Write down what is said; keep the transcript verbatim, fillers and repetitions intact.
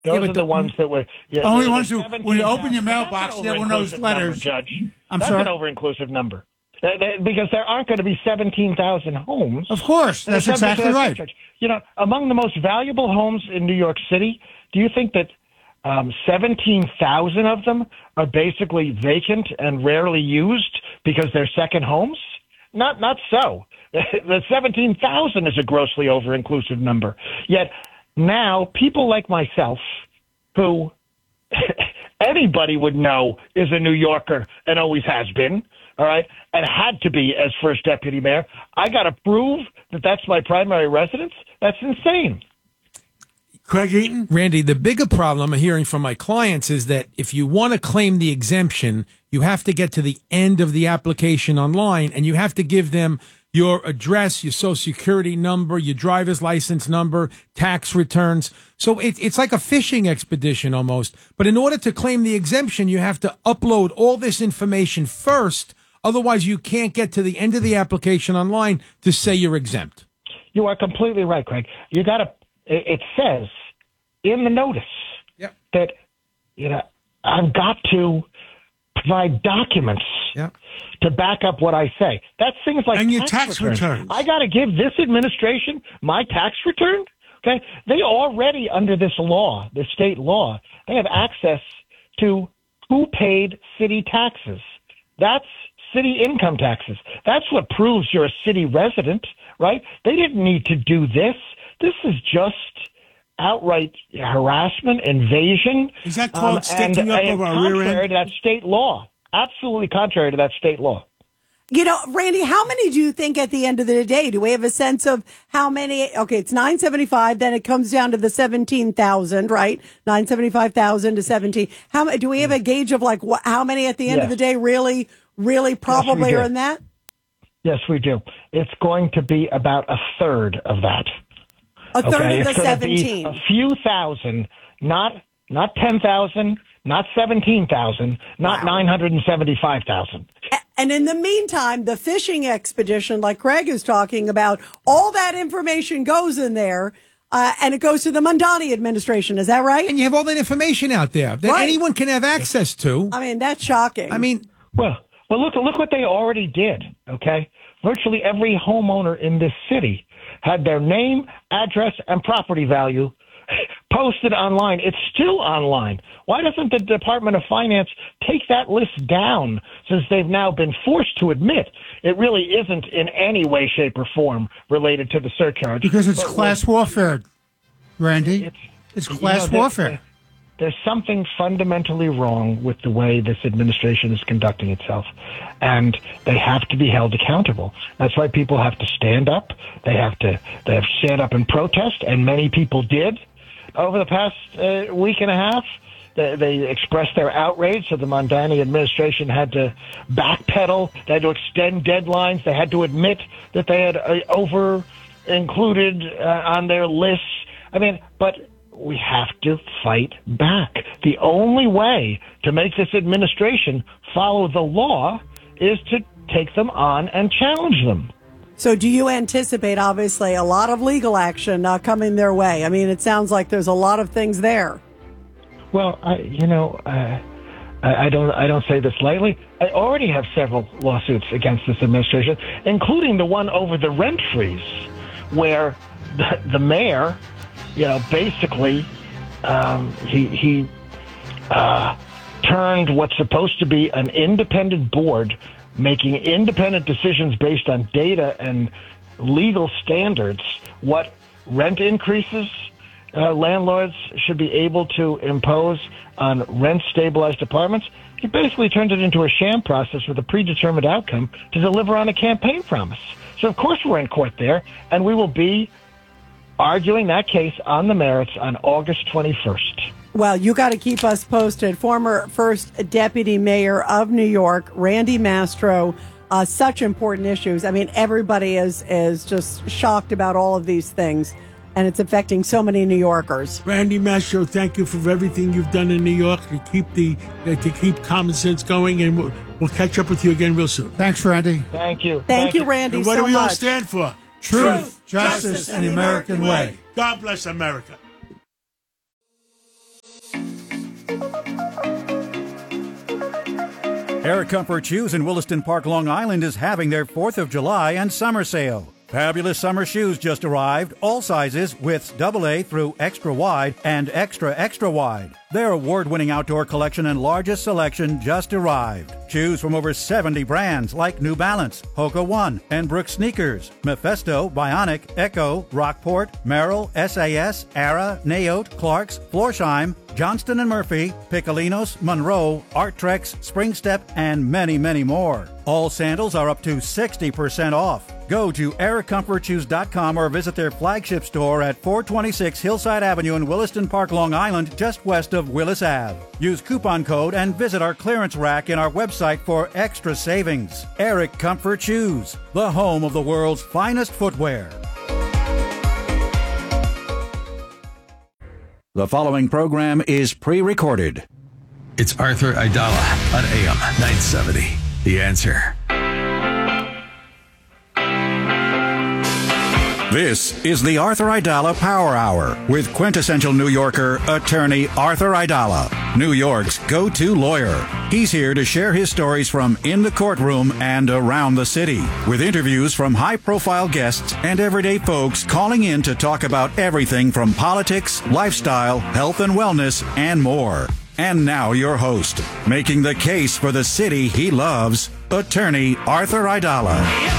Those Yeah, but are the, the- ones that were. Yeah, Only the ones who- when you open your seventeen thousand, mailbox, that's an there were those over-inclusive letters. Number, Judge. I'm that's sorry? an over-inclusive number. That- that- because there aren't going to be seventeen thousand homes. Of course, that's subject to exactly that right. surcharge. You know, among the most valuable homes in New York City, do you think that um, seventeen thousand of them are basically vacant and rarely used because they're second homes? Not, not so. The seventeen thousand is a grossly over-inclusive number. Yet now people like myself, who anybody would know is a New Yorker and always has been, all right, and had to be as first deputy mayor, I got to prove that that's my primary residence? That's insane. Craig Eaton? Randy, the bigger problem I'm hearing from my clients is that if you want to claim the exemption, you have to get to the end of the application online, and you have to give them your address, your social security number, your driver's license number, tax returns. So it, it's like a fishing expedition almost. But in order to claim the exemption, you have to upload all this information first. Otherwise, you can't get to the end of the application online to say you're exempt. You are completely right, Craig. You got to. It says in the notice Yep. that you know I've got to provide documents Yep. to back up what I say. That's things like And your tax, tax returns. returns. I got to give this administration my tax return. Okay, they already under this law, the state law, they have access to who paid city taxes. That's city income taxes. That's what proves you're a city resident, right? They didn't need to do this. This is just outright harassment, invasion. Is that called um, sticking and, up and of our rear contrary end? to that state law. Absolutely contrary to that state law. You know, Randy, how many do you think at the end of the day? Do we have a sense of how many? Okay, it's nine seventy-five. Then it comes down to the seventeen thousand, right? nine seventy-five thousand to seventeen. How do we have a gauge of like what, how many at the end Yes. of the day really, really probably do. are in that? Yes, we do. It's going to be about a third of that. A third Okay, of the it's going to be seventeen. a few thousand, not not ten thousand, not seventeen thousand, not Wow. nine hundred and seventy-five thousand. And in the meantime, the fishing expedition, like Craig is talking about, all that information goes in there, uh, and it goes to the Mondani administration. Is that right? And you have all that information out there that Right. anyone can have access to. I mean, that's shocking. I mean, Well, well, look look what they already did. Okay, virtually every homeowner in this city had their name, address, and property value posted online. It's still online. Why doesn't the Department of Finance take that list down, since they've now been forced to admit it really isn't in any way, shape, or form related to the surcharge? Because it's But class warfare, Randy. It's, It's you class know, there- warfare. There's something fundamentally wrong with the way this administration is conducting itself, and they have to be held accountable. That's why people have to stand up. They have to they have to stand up and protest, and many people did over the past uh, week and a half. They, they expressed their outrage, so the Mondani administration had to backpedal. They had to extend deadlines. They had to admit that they had uh, over included uh, on their lists. I mean, but we have to fight back. The only way to make this administration follow the law is to take them on and challenge them. So do you anticipate, obviously, a lot of legal action uh, coming their way? I mean, it sounds like there's a lot of things there. Well, I, you know, uh, I, I don't, I don't say this lightly. I already have several lawsuits against this administration, including the one over the rent freeze, where the, the mayor, you know, basically, um, he he uh, turned what's supposed to be an independent board, making independent decisions based on data and legal standards, what rent increases uh, landlords should be able to impose on rent-stabilized apartments. He basically turned it into a sham process with a predetermined outcome to deliver on a campaign promise. So, of course, we're in court there, and we will be arguing that case on the merits on August twenty-first. Well, you got to keep us posted. Former first deputy mayor of New York, Randy Mastro, uh, such important issues. I mean, everybody is, is just shocked about all of these things, and it's affecting so many New Yorkers. Randy Mastro, thank you for everything you've done in New York to keep the uh, to keep common sense going, and we'll, we'll catch up with you again real soon. Thanks, Randy. Thank you. Thank, you, Randy, And what so do we all much. stand for? Truth, justice, and the American way. God bless America. Eric Comfort Shoes in Williston Park, Long Island is having their fourth of July and summer sale. Fabulous summer shoes just arrived, all sizes, widths double A through extra wide and extra extra wide. Their award-winning outdoor collection and largest selection just arrived. Choose from over seventy brands like New Balance, Hoka One, and Brooks Sneakers, Mephisto, Bionic, Echo, Rockport, Merrill, S A S, Ara, Naote, Clarks, Florsheim, Johnston and Murphy, Piccolinos, Monroe, Arttrex, Springstep, and many, many more. All sandals are up to sixty percent off. Go to eric comfort shoes dot com or visit their flagship store at four twenty-six Hillside Avenue in Williston Park, Long Island, just west of Willis Ave. Use coupon code and visit our clearance rack in our website for extra savings. Eric Comfort Shoes, the home of the world's finest footwear. The following program is pre-recorded. It's Arthur Aidala on A M nine seventy. The Answer. This is the Arthur Aidala Power Hour with quintessential New Yorker, attorney Arthur Aidala, New York's go-to lawyer. He's here to share his stories from in the courtroom and around the city, with interviews from high-profile guests and everyday folks calling in to talk about everything from politics, lifestyle, health and wellness, and more. And now your host, making the case for the city he loves, attorney Arthur Aidala.